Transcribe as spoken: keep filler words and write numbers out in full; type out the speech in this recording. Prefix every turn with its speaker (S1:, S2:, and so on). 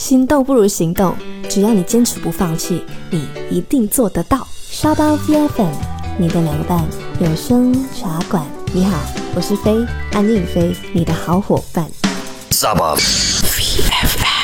S1: 心动不如行动，只要你坚持不放弃，你一定做得到。沙巴 V F M， 你的凉拌有声茶馆。你好，我是飞，安映飞，你的好伙伴。
S2: 沙巴 V F M。